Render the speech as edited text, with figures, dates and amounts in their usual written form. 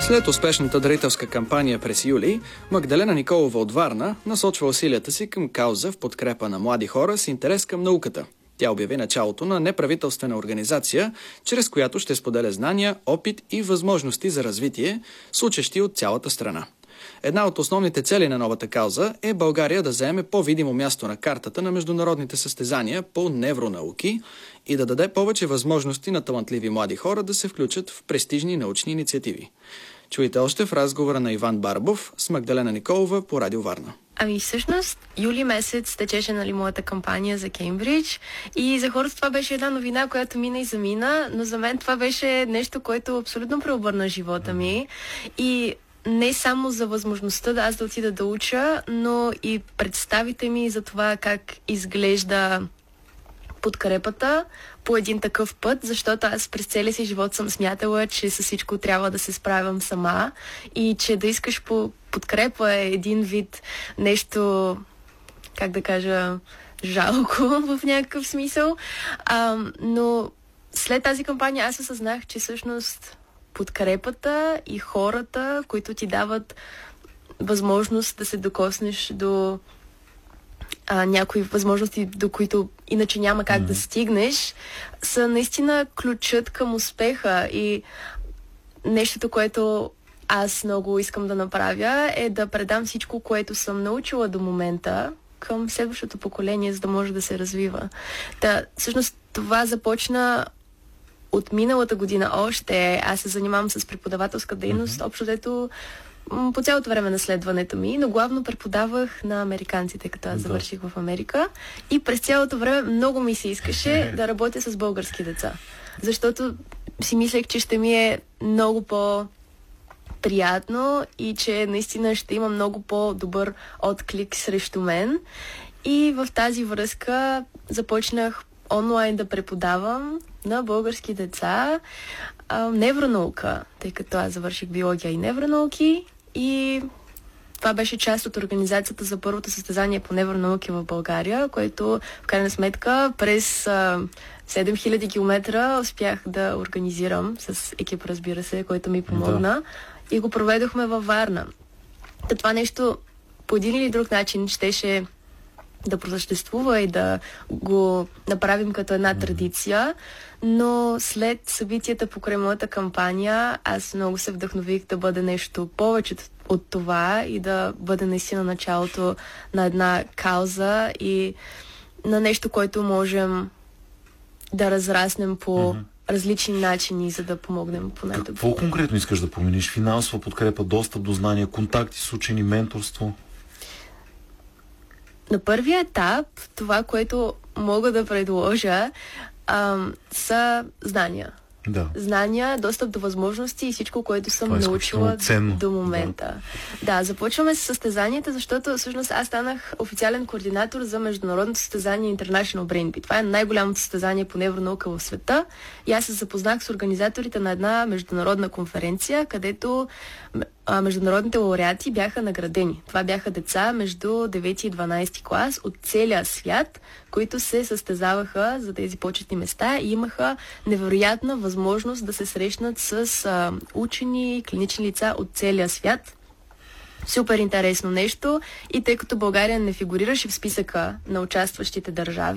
След успешната дарителска кампания през юли, Магдалена Николова от Варна насочва усилията си към кауза в подкрепа на млади хора с интерес към науката. Тя обяви началото на неправителствена организация, чрез която ще споделя знания, опит и възможности за развитие с учещи от цялата страна. Една от основните цели на новата кауза е България да заеме по-видимо място на картата на международните състезания по невронауки и да даде повече възможности на талантливи млади хора да се включат в престижни научни инициативи. Чуйте още в разговора на Иван Барбов с Магдалена Николова по Радио Варна. Всъщност, юли месец течеше моята кампания за Кембридж и за хората това беше една новина, която мина и замина, но за мен това беше нещо, което абсолютно преобърна живота ми и не само за възможността да аз да отида да уча, но и представите ми за това как изглежда подкрепата по един такъв път, защото аз през целия си живот съм смятала, че със всичко трябва да се справям сама и че да искаш подкрепа е един вид нещо, как да кажа, жалко в някакъв смисъл. Но след тази кампания аз осъзнах, че всъщност подкрепата и хората, които ти дават възможност да се докоснеш до някои възможности, до които иначе няма как да стигнеш, са наистина ключът към успеха. И нещото, което аз много искам да направя, е да предам всичко, което съм научила до момента към следващото поколение, за да може да се развива. Всъщност това започна от миналата година още. Аз се занимавам с преподавателска дейност, общо дето по цялото време на следването ми, но главно преподавах на американците, като аз завърших в Америка. И през цялото време много ми се искаше да работя с български деца. Защото си мислех, че ще ми е много по-приятно и че наистина ще има много по-добър отклик срещу мен. И в тази връзка започнах онлайн да преподавам на български деца невронаука, тъй като аз завърших биология и невронауки и това беше част от организацията за първото състезание по невронауки в България, което в крайна сметка през 7000 км успях да организирам с екип, разбира се, който ми помогна и го проведохме във Варна. Това нещо по един или друг начин щеше да просъществува и да го направим като една традиция, но след събитията покрай моята кампания аз много се вдъхнових да бъде нещо повече от това и да бъде наистина началото на една кауза и на нещо, което можем да разраснем по различни начини, за да помогнем по най-добре. Какво конкретно искаш да промениш? Финансова подкрепа, достъп до знания, контакти с учени, менторство? На първия етап, това, което мога да предложа, са знания. Да. Знания, достъп до възможности и всичко, което съм научила до момента. Да, започваме с състезанията, защото всъщност аз станах официален координатор за международното състезание International Brain Beat. Това е най-голямото състезание по невронаука в света и аз се запознах с организаторите на една международна конференция, където международните лауреати бяха наградени. Това бяха деца между 9 и 12 клас от целия свят, които се състезаваха за тези почетни места и имаха невероятна възможност да се срещнат с учени, клинични лица от целия свят. Супер интересно нещо и тъй като България не фигурираше в списъка на участващите държави,